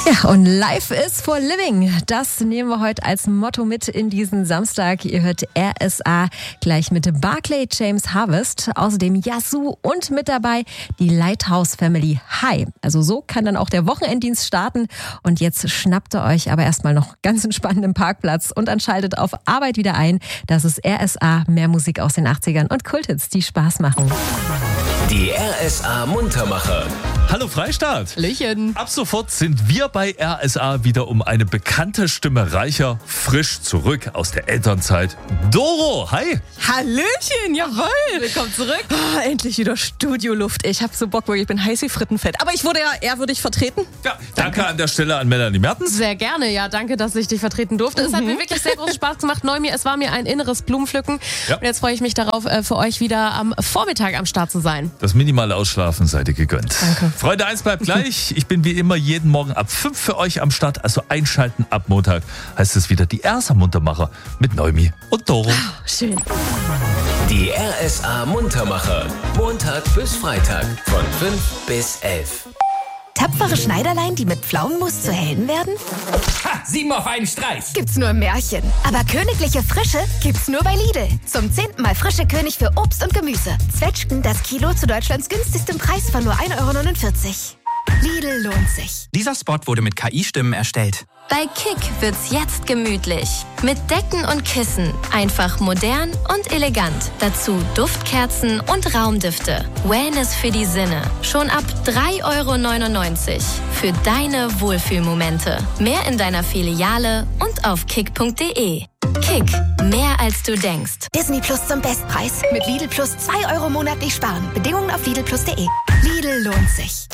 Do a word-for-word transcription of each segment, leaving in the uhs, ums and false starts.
Ja, und Life is for Living. Das nehmen wir heute als Motto mit in diesen Samstag. Ihr hört R S A gleich mit Barclay James Harvest, außerdem Yazoo und mit dabei die Lighthouse Family High. Also so kann dann auch der Wochenenddienst starten. Und jetzt schnappt ihr euch aber erstmal noch ganz entspannt im Parkplatz und dann schaltet auf Arbeit wieder ein. Das ist R S A, mehr Musik aus den achtzigern und Kulthits, die Spaß machen. Die R S A Muntermacher. Hallo Freistaat. Hallöchen. Ab sofort sind wir bei R S A wieder um eine bekannte Stimme reicher, frisch zurück aus der Elternzeit. Doro, hi. Hallöchen, jawohl. Willkommen zurück. Oh, endlich wieder Studioluft. Ich habe so Bock, wirklich, ich bin heiß wie Frittenfett. Aber ich wurde ja ehrwürdig vertreten. Ja, danke, danke an der Stelle an Melanie Mertens. Sehr gerne, ja, danke, dass ich dich vertreten durfte. Es hat mir wirklich sehr großen Spaß gemacht, Neumi. Es war mir ein inneres Blumenpflücken. Ja. Und jetzt freue ich mich darauf, für euch wieder am Vormittag am Start zu sein. Das minimale Ausschlafen seid ihr gegönnt. Danke. Freunde, eins bleibt gleich. Ich bin wie immer jeden Morgen ab fünf für euch am Start. Also einschalten ab Montag heißt es wieder die R S A Muntermacher mit Neumi und Doro. Oh, schön. Die R S A Muntermacher. Montag bis Freitag von fünf bis elf. Tapfere Schneiderlein, die mit Pflaumenmus zu Helden werden? Ha! Sieben auf einen Streich! Gibt's nur im Märchen. Aber königliche Frische gibt's nur bei Lidl. Zum zehnten Mal frische König für Obst und Gemüse. Zwetschgen das Kilo zu Deutschlands günstigstem Preis von nur ein Euro neunundvierzig. Lidl lohnt sich. Dieser Spot wurde mit K I-Stimmen erstellt. Bei Kick wird's jetzt gemütlich. Mit Decken und Kissen. Einfach modern und elegant. Dazu Duftkerzen und Raumdüfte. Wellness für die Sinne. Schon ab drei Euro neunundneunzig. Für deine Wohlfühlmomente. Mehr in deiner Filiale und auf kick punkt de. Kick. Mehr als du denkst. Disney Plus zum Bestpreis. Mit Lidl Plus zwei Euro monatlich sparen. Bedingungen auf lidl plus punkt de. Lidl lohnt sich.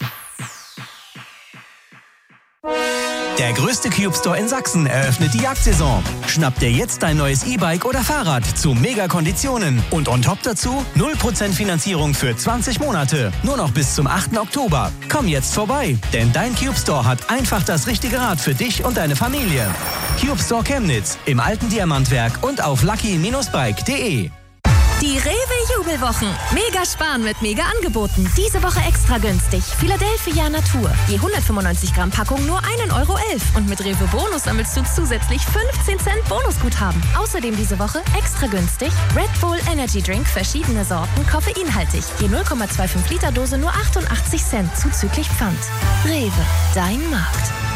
Der größte Cube Store in Sachsen eröffnet die Jagdsaison. Schnapp dir jetzt dein neues E-Bike oder Fahrrad zu Mega-Konditionen. Und on top dazu null Prozent Finanzierung für zwanzig Monate. Nur noch bis zum achten Oktober. Komm jetzt vorbei, denn dein Cube Store hat einfach das richtige Rad für dich und deine Familie. Cube Store Chemnitz im alten Diamantwerk und auf lucky Bindestrich bike punkt de. Die Rewe-Jubelwochen. Mega sparen mit Mega-Angeboten. Diese Woche extra günstig. Philadelphia Natur. Je hundertfünfundneunzig Gramm Packung nur ein Euro elf. Und mit Rewe Bonus sammelst du zusätzlich fünfzehn Cent Bonusguthaben. Außerdem diese Woche extra günstig Red Bull Energy Drink, verschiedene Sorten, koffeinhaltig. Je null Komma fünfundzwanzig Liter Dose nur achtundachtzig Cent zuzüglich Pfand. Rewe, dein Markt.